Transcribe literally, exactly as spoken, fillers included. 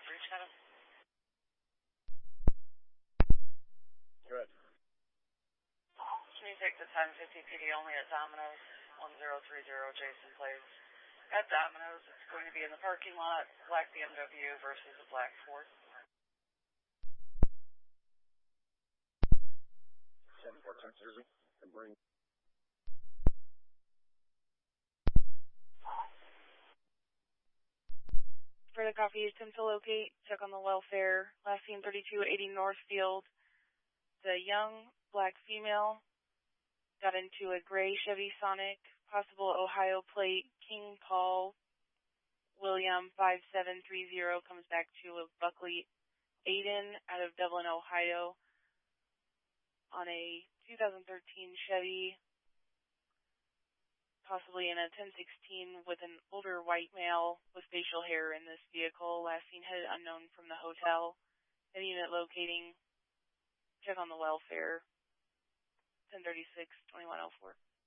breach kind of? Good. Can you take the ten fifty P D only at Domino's, one zero three zero Jason Place? At Domino's, it's going to be in the parking lot, black B M W versus a black Ford. ten four ten Jersey. And bring. For the coffee, attempt to locate, check on the welfare. Last seen thirty-two eighty Northfield. The young black female got into a gray Chevy Sonic, possible Ohio plate, King Paul William five seven three zero, comes back to a Buckley Aiden out of Dublin, Ohio, on a two thousand thirteen Chevy, possibly in a ten sixteen with an older white male with facial hair in this vehicle. Last seen headed unknown from the hotel. Head unit locating. Check on the welfare. ten thirty-six twenty-one oh four.